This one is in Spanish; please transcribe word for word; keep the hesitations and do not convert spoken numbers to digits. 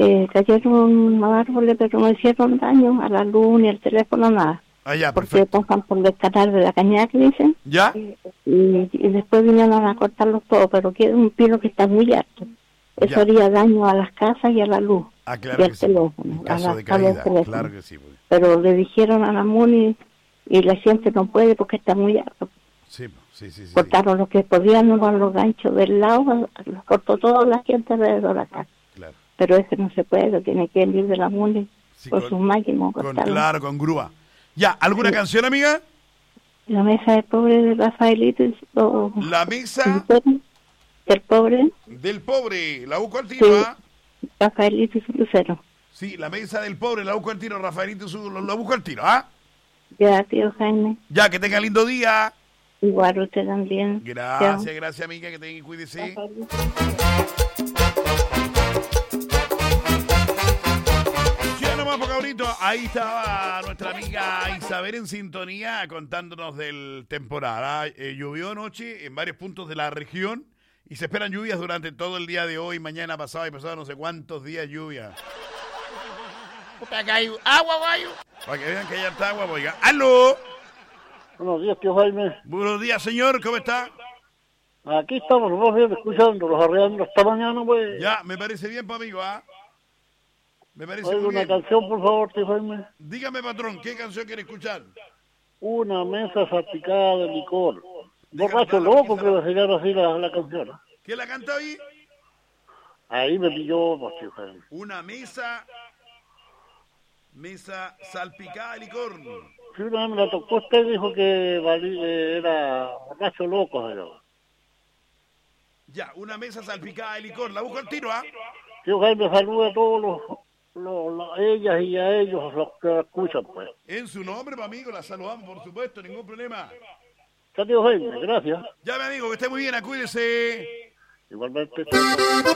eh, cayeron árboles, pero no hicieron daño a la luz ni al teléfono, nada. Ah, ya, porque perfecto. pasan por el canal de la Cañada, que dicen. ¿Ya? Y, y después vinieron a cortarlos todos, pero queda un pino que está muy alto. Eso Ya. haría daño a las casas y a la luz. Ah, Y claro al que sí. teléfono, En a caso las de tablas del caída, teléfono. claro que sí. Pues. Pero le dijeron a la MUNI y la gente no puede porque está muy alto. Sí, sí, sí, sí. Cortaron lo que podían, no van los ganchos del lado, los cortó toda la gente alrededor acá. Claro. Pero ese no se puede, tiene que ir de la MUNI Sí, con, con- sus máquinas. Con, cortarlo. claro, con grúa. Ya, ¿alguna Sí. canción, amiga? La mesa del pobre de Rafaelito y- o La mesa del pobre, del pobre. La busco al tiro, sí, ¿ah? Rafaelito y su lucero. Sí, la mesa del pobre. La busco al tiro, Rafaelito. Su, lo, lo busco al tiro, ¿ah? Ya, tío Jaime, Ya, que tenga lindo día. igual usted también. Gracias, Chao. gracias, amiga. Que tenga, cuídese. Rafaelito. Ya nomás, Pocabrito, ahí estaba nuestra amiga Isabel en sintonía contándonos del temporal. ¿ah? Eh, llovió anoche en varios puntos de la región y se esperan lluvias durante todo el día de hoy, mañana, pasado y pasado, no sé cuántos días lluvia. Puta, que hay agua, guayo. Para que vean que hay harta agua, oiga. ¡Aló! Buenos días, tío Jaime. Buenos días, señor, ¿cómo está? Aquí estamos, los bien escuchando, los arreando esta mañana, pues. Ya, me parece bien, pa' amigo, ¿ah? Me parece Oiga, muy una bien. canción, por favor, tío Jaime. Dígame, patrón, ¿qué canción quiere escuchar? Una mesa salpicada de licor. Dígame, Borracho dale, loco quizá- que va a llegar así la, la canción. ¿Quién la canta ahí? Ahí me pilló, pues, tío Jaime. Una mesa, mesa salpicada de licor. Si una vez me la tocó usted, dijo que valí- eh, era borracho loco. Pero. Ya, una mesa salpicada de licor. La busco al tiro, ¿ah? Tío Jaime, saluda a todos los, los, los- ellas y a ellos, los que la escuchan, pues. En su nombre, mi amigo, la saludamos, por supuesto, ningún problema. Ya, tío Jaime, gracias. Ya, mi amigo, que esté muy bien, cuídese. Igualmente.